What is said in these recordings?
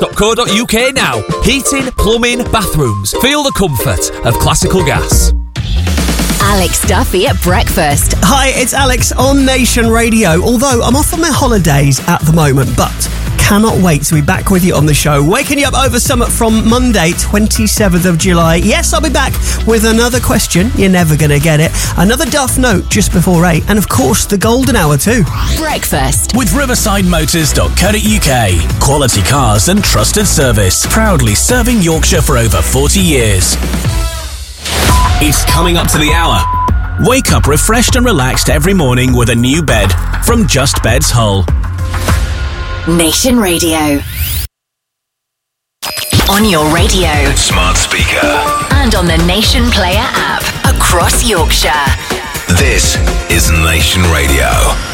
classicalgas.co.uk now. Heating, plumbing, bathrooms. Feel the comfort of Classical Gas. Alex Duffy at breakfast. Hi, it's Alex on Nation Radio. Although I'm off on my holidays at the moment, but cannot wait to be back with you on the show. Waking you up over summer from Monday, 27th of July. Yes, I'll be back with another question. You're never going to get it. Another Duff note just before 8. And of course, the golden hour too. Breakfast. With riversidemotors.co.uk. Quality cars and trusted service. Proudly serving Yorkshire for over 40 years. It's coming up to the hour. Wake up refreshed and relaxed every morning with a new bed from Just Beds Hull. Nation Radio. On your radio. Smart speaker. And on the Nation Player app. Across Yorkshire. This is Nation Radio.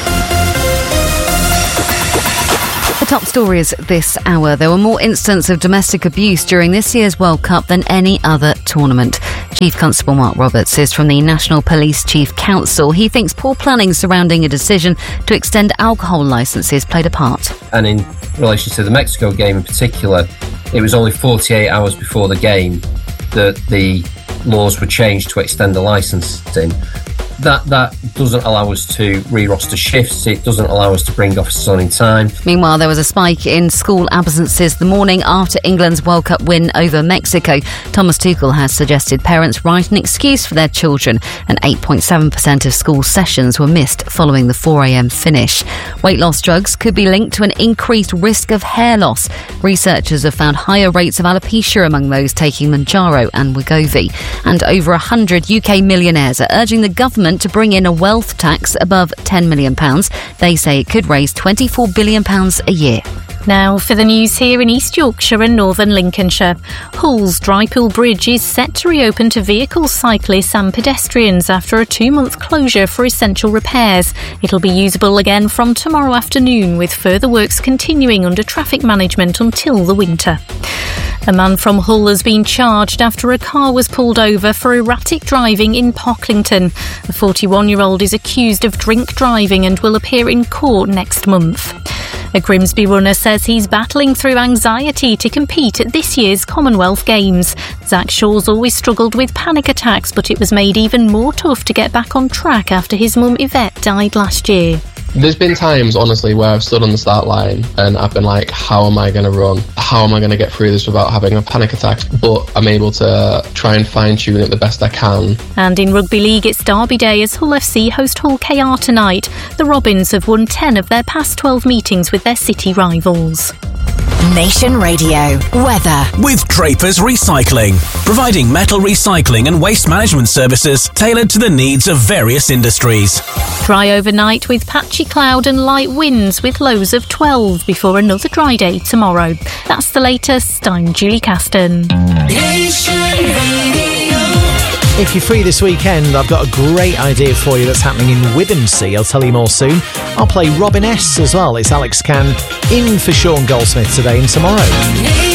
The top stories this hour. There were more incidents of domestic abuse during this year's World Cup than any other tournament. Chief Constable Mark Roberts is from the National Police Chief Council. He thinks poor planning surrounding a decision to extend alcohol licences played a part. And in relation to the Mexico game in particular, it was only 48 hours before the game that the laws were changed to extend the licensing. That doesn't allow us to re-roster shifts. It doesn't allow us to bring officers on in time. Meanwhile, there was a spike in school absences the morning after England's World Cup win over Mexico. Thomas Tuchel has suggested parents write an excuse for their children, and 8.7% of school sessions were missed following the 4 a.m. finish. Weight loss drugs could be linked to an increased risk of hair loss. Researchers have found higher rates of alopecia among those taking Mounjaro and Wegovy. And over 100 UK millionaires are urging the government to bring in a wealth tax above £10 million. They say it could raise £24 billion a year. Now for the news here in East Yorkshire and Northern Lincolnshire. Hull's Drypool Bridge is set to reopen to vehicles, cyclists and pedestrians after a 2-month closure for essential repairs. It'll be usable again from tomorrow afternoon, with further works continuing under traffic management until the winter. A man from Hull has been charged after a car was pulled over for erratic driving in Pocklington. The 41-year-old is accused of drink driving and will appear in court next month. A Grimsby runner says he's battling through anxiety to compete at this year's Commonwealth Games. Zach Shaw's always struggled with panic attacks, but it was made even more tough to get back on track after his mum Yvette died last year. There's been times, honestly, where I've stood on the start line and I've been like, how am I going to run? How am I going to get through this without having a panic attack? But I'm able to try and fine-tune it the best I can. And in Rugby League, it's Derby Day as Hull FC host Hull KR tonight. The Robins have won 10 of their past 12 meetings with their city rivals. Nation Radio. Weather. With Drapers Recycling. Providing metal recycling and waste management services tailored to the needs of various industries. Dry overnight with patchy cloud and light winds with lows of 12 before another dry day tomorrow. That's the latest. I'm Julie Caston. Nation Radio. If you're free this weekend, I've got a great idea for you that's happening in Withensea. I'll tell you more soon. I'll play Robin S as well. It's Alex Can in for Sean Goldsmith today and tomorrow.